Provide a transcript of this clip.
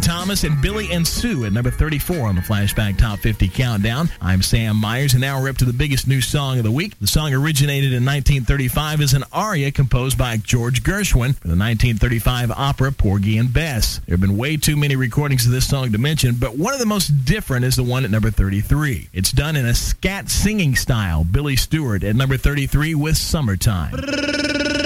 Thomas and Billy and Sue at number 34 on the Flashback Top 50 Countdown. I'm Sam Myers, and now we're up to the biggest new song of the week. The song originated in 1935 as an aria composed by George Gershwin for the 1935 opera Porgy and Bess. There have been way too many recordings of this song to mention, but one of the most different is the one at number 33. It's done in a scat singing style. Billy Stewart at number 33 with Summertime.